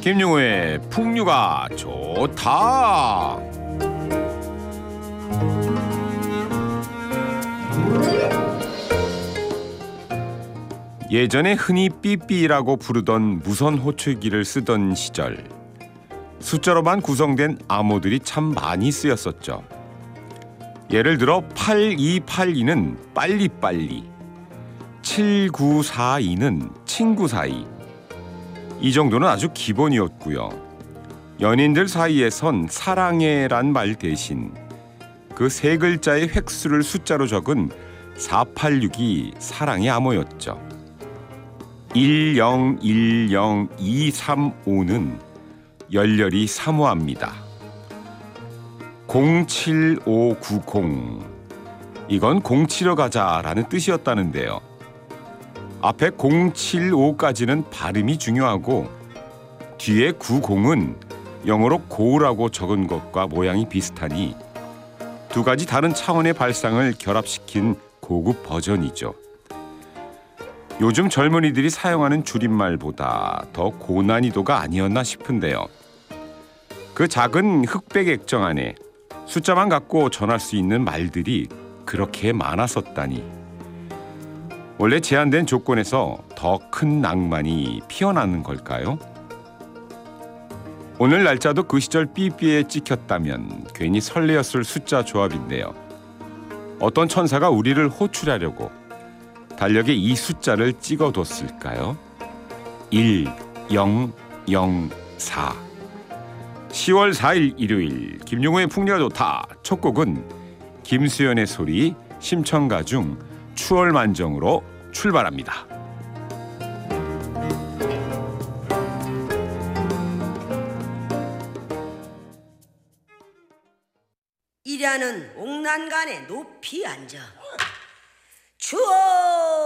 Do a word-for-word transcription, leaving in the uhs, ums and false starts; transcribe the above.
김용우의 풍류가 좋다. 예전에 흔히 삐삐라고 부르던 무선 호출기를 쓰던 시절, 숫자로만 구성된 암호들이 참 많이 쓰였었죠. 예를 들어 팔이팔이는 빨리빨리, 칠구사이는 친구 사이. 이 정도는 아주 기본이었고요. 연인들 사이에선 사랑해란 말 대신 그 세 글자의 획수를 숫자로 적은 사팔육이 사랑의 암호였죠. 일영일영이삼오는 열렬히 사모합니다. 공칠오구공, 이건 공치러 가자라는 뜻이었다는데요. 앞에 공칠오까지는 발음이 중요하고 뒤에 구공은 영어로 고우라고 적은 것과 모양이 비슷하니 두 가지 다른 차원의 발상을 결합시킨 고급 버전이죠. 요즘 젊은이들이 사용하는 줄임말보다 더 고난이도가 아니었나 싶은데요. 그 작은 흑백 액정 안에 숫자만 갖고 전할 수 있는 말들이 그렇게 많았었다니. 원래 제한된 조건에서 더 큰 낭만이 피어나는 걸까요? 오늘 날짜도 그 시절 삐삐에 찍혔다면 괜히 설레었을 숫자 조합인데요. 어떤 천사가 우리를 호출하려고 달력에 이 숫자를 찍어뒀을까요? 일, 영, 영, 사. 시월 사일 일요일, 김용우의 풍류가 좋다. 첫 곡은 김수연의 소리, 심청가 중 추월만정으로 출발합니다. 이ля는 옥난간에 높이 앉아 추워